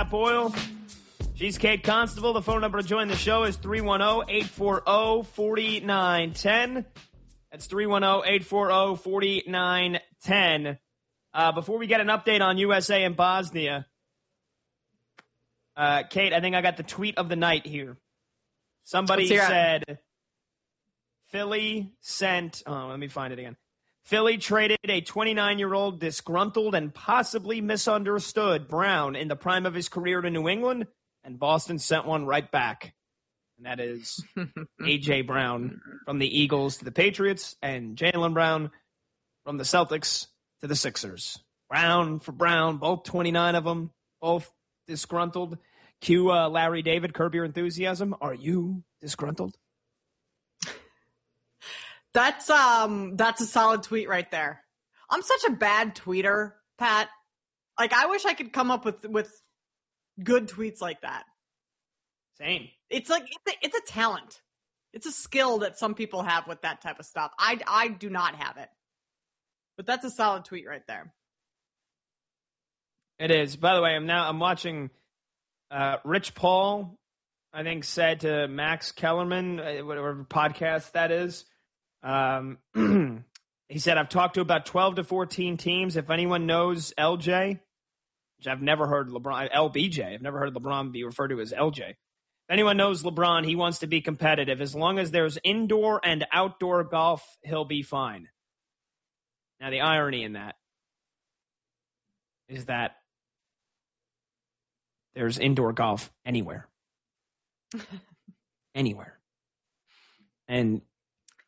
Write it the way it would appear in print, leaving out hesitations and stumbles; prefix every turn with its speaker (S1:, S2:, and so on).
S1: Pat Boyle. She's Kate Constable. The phone number to join the show is 310-840-4910. That's 310-840-4910. Before we get an update on USA and Bosnia, Kate, I think I got the tweet of the night here. Somebody said Philly sent, let me find it again. Philly traded a 29-year-old disgruntled and possibly misunderstood Brown in the prime of his career to New England, and Boston sent one right back. And that is A.J. Brown from the Eagles to the Patriots, and Jaylen Brown from the Celtics to the Sixers. Brown for Brown, both 29 of them, both disgruntled. Cue Larry David, Curb Your Enthusiasm. Are you disgruntled?
S2: That's a solid tweet right there. I'm such a bad tweeter, Pat. Like, I wish I could come up with good tweets like that.
S1: Same.
S2: It's like it's a talent. It's a skill that some people have with that type of stuff. I do not have it. But that's a solid tweet right there.
S1: It is. By the way, I'm watching Rich Paul, I think, said to Max Kellerman, whatever podcast that is. He said, I've talked to about 12 to 14 teams. If anyone knows LJ, which I've never heard LBJ, I've never heard LeBron be referred to as LJ. If anyone knows LeBron, he wants to be competitive. As long as there's indoor and outdoor golf, he'll be fine. Now, the irony in that is that there's indoor golf anywhere. Anywhere. And